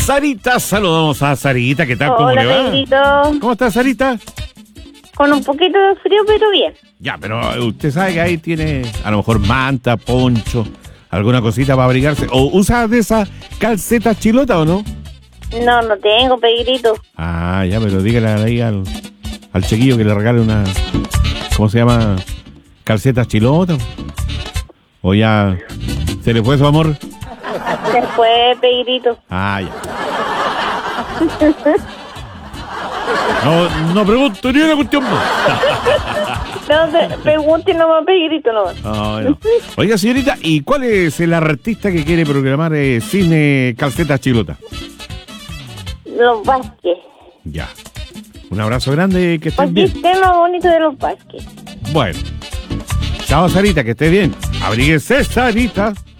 Sarita, saludamos a Sarita, ¿qué tal? ¿Cómo Hola, le va? Pedrito. ¿Cómo está Sarita? Con un poquito de frío, pero bien. Ya, pero usted sabe que ahí tiene a lo mejor manta, poncho, alguna cosita para abrigarse. ¿O usa de esas calcetas chilotas o no? No, no tengo, Pedrito. Ah, ya, pero dígale ahí al chiquillo que le regale una, ¿cómo se llama? Calcetas chilotas. ¿O ya se le fue su amor? Se fue, Pedrito. Ah, ya. No pregunto ni una cuestión más. No, pregunte nomás, Pedrito, nomás. No. Oiga, señorita, ¿y cuál es el artista que quiere programar Cine Calcetas Chilotas? Los Vázquez. Ya. Un abrazo grande, que estés Oye, bien. el tema bonito de los Vázquez. Bueno. Chao, Sarita, que estés bien. Abríguese, Sarita.